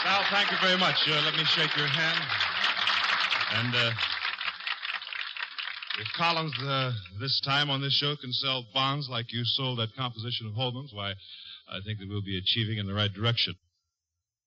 Al, thank you very much. Let me shake your hand. And if Collins, this time on this show, can sell bonds like you sold that composition of Holman's, why, I think that we'll be achieving in the right direction.